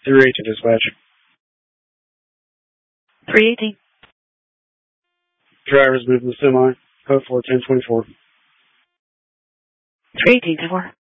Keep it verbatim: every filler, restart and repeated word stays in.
three eighteen dispatch. three eighteen. Driver's moving the semi. Code four ten twenty-four. three eighteen, ten four.